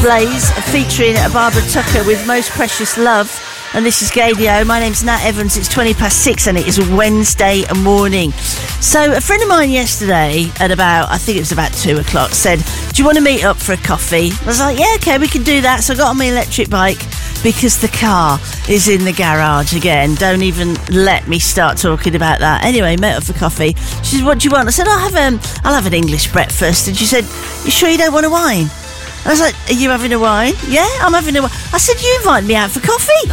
Blaze featuring Barbara Tucker with Most Precious Love. And this is Gadio. My name's Nat Evans. It's 6:20 and it is Wednesday morning. So a friend of mine yesterday at I think it was about 2 o'clock, said, do you want to meet up for a coffee? I was like, yeah, okay, we can do that. So I got on my electric bike because the car is in the garage again. Don't even let me start talking about that. Anyway, met up for coffee. She said, what do you want? I said, I'll have an English breakfast. And she said, you sure you don't want a wine? I was like, are you having a wine? Yeah, I'm having a wine. I said, you invite me out for coffee.